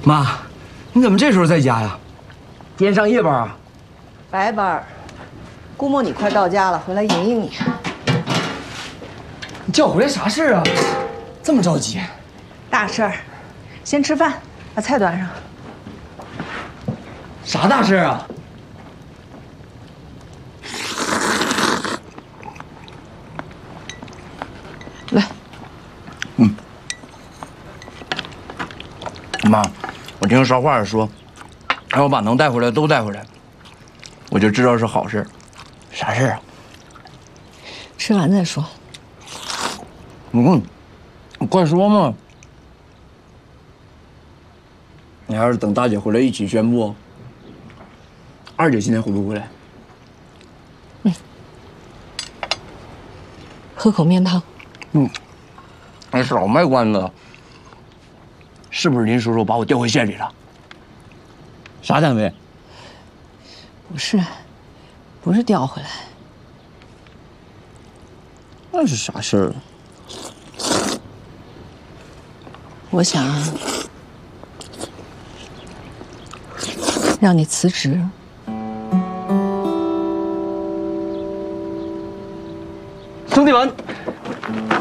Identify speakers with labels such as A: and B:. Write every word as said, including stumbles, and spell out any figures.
A: 妈，你怎么这时候在家呀？今天上夜班啊？
B: 白班儿。估摸你快到家了，回来迎迎你。
A: 你叫我回来啥事儿啊？这么着急？
B: 大事儿，先吃饭，把菜端上。
A: 啥大事儿啊？
B: 来。
A: 嗯。妈，我听捎话儿说，让我把能带回来都带回来，我就知道是好事。啥事儿啊？
B: 吃完再说。
A: 嗯，你快说嘛。你还是等大姐回来一起宣布。二姐今天回不回来？
B: 嗯。喝口面汤。
A: 嗯。你少卖关子。是不是林叔叔把我调回县里了？啥单位？
B: 不是，不是调回来。
A: 那是啥事儿啊？
B: 我想让你辞职。
A: 兄弟们！